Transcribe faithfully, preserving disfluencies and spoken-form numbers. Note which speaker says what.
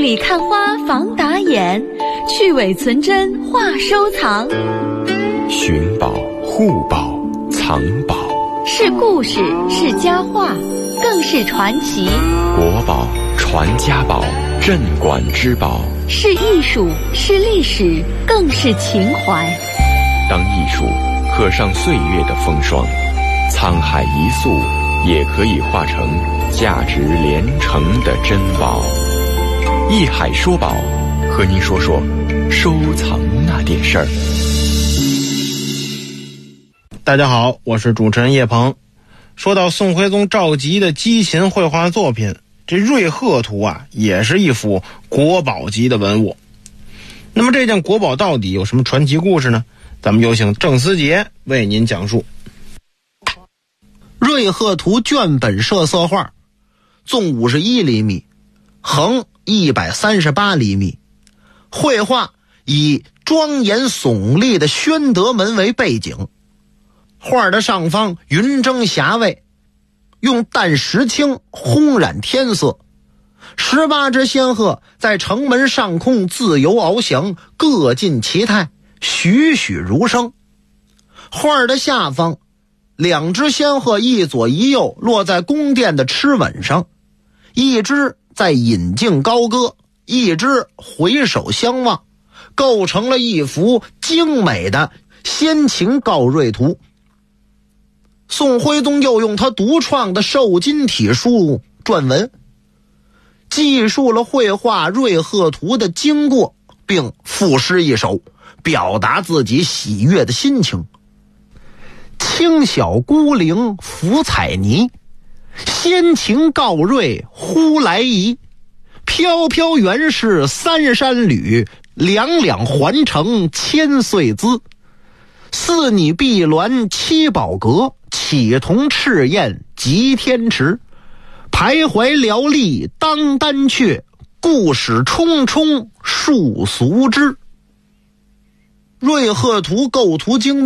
Speaker 1: 里看花防打眼，去伪存真话收藏。
Speaker 2: 寻宝、护宝、藏宝，
Speaker 1: 是故事，是佳话，更是传奇。
Speaker 2: 国宝、传家宝、镇馆之宝，
Speaker 1: 是艺术，是历史，更是情怀。
Speaker 2: 当艺术刻上岁月的风霜，沧海一粟也可以化成价值连城的珍宝。艺海说宝，和您说说收藏那点事儿。
Speaker 3: 大家好，我是主持人叶鹏。说到宋徽宗赵佶的鸡禽绘画作品，这瑞鹤图啊，也是一幅国宝级的文物。那么这件国宝到底有什么传奇故事呢？咱们有请郑思杰为您讲述。
Speaker 4: 瑞鹤图卷本设色画，纵五十一厘米，横一百三十八厘米，绘画以庄严耸立的宣德门为背景，画的上方云蒸霞蔚，用淡石青烘染天色，十八只仙鹤在城门上空自由翱翔，各尽其态，栩栩如生。画的下方，两只仙鹤一左一右落在宫殿的螭吻上，一只在引颈高歌，一只回首相望，构成了一幅精美的先秦告瑞图。宋徽宗又用他独创的瘦金体书撰文，记述了绘画瑞鹤图的经过，并赋诗一首，表达自己喜悦的心情。清晓孤灵浮彩泥，先秦告瑞忽来仪。飘飘原是三山侣，两两环城千岁姿。四拟碧鸾七宝阁，启同赤焰极天池。徘徊寥丽当丹阙，故史冲冲数俗之。瑞鹤图构图精密，